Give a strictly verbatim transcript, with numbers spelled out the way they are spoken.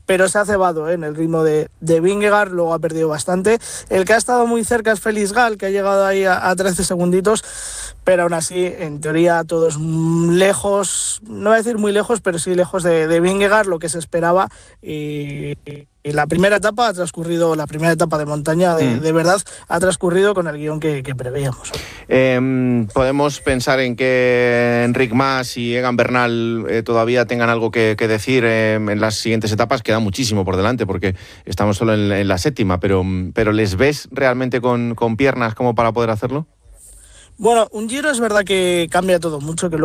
pero se ha cebado ¿eh? en el ritmo de, de Vingegaard, luego ha perdido bastante. El que ha estado muy cerca es Félix Gall, que ha llegado ahí a, a trece segunditos, pero aún así, en teoría, todos lejos, no voy a decir muy lejos, pero sí lejos de, de Vingegaard, lo que se esperaba. Y, y la primera etapa ha transcurrido, la primera etapa de montaña, de, mm. de verdad, ha transcurrido con el guión que, que preveíamos. Eh, podemos pensar en que Enric Mas y Egan Bernal eh, todavía tengan algo que, que decir eh, en las siguientes etapas. Queda muchísimo por delante porque estamos solo en, en la séptima, pero, pero ¿les ves realmente con, con piernas como para poder hacerlo? Bueno, un Giro es verdad que cambia todo mucho, que luego